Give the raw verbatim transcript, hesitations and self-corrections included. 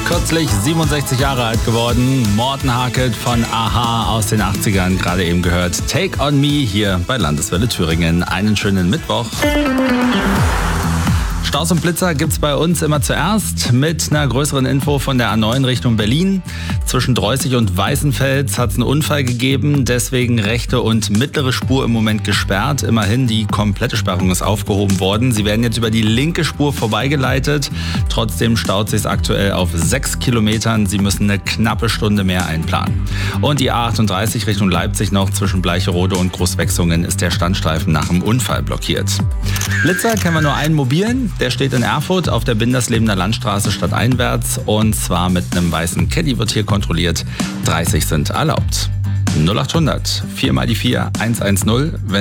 Kürzlich siebenundsechzig Jahre alt geworden. Morten Harket von a-ha aus den achtzigern, gerade eben gehört. Take on Me hier bei Landeswelle Thüringen. Einen schönen Mittwoch. Staus und Blitzer gibt's bei uns immer zuerst mit einer größeren Info von der A neun Richtung Berlin. Zwischen Dreußig und Weißenfels hat es einen Unfall gegeben, deswegen rechte und mittlere Spur im Moment gesperrt. Immerhin, die komplette Sperrung ist aufgehoben worden. Sie werden jetzt über die linke Spur vorbeigeleitet. Trotzdem staut sich aktuell auf sechs Kilometern. Sie müssen eine knappe Stunde mehr einplanen. Und die A achtunddreißig Richtung Leipzig noch zwischen Bleicherode und Großwechsungen ist der Standstreifen nach dem Unfall blockiert. Blitzer kennen wir nur einen mobilen. Der steht in Erfurt auf der Binderslebener Landstraße stadteinwärts und zwar mit einem weißen Caddy wird hier kontrolliert. dreißig sind erlaubt. null achthundert vier mal die vier eins eins null.